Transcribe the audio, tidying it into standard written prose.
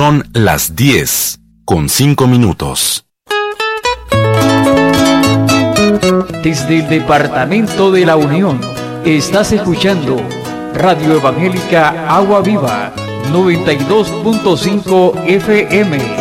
Son las 10:05. Desde el Departamento de la Unión, estás escuchando Radio Evangélica Agua Viva, 92.5 FM.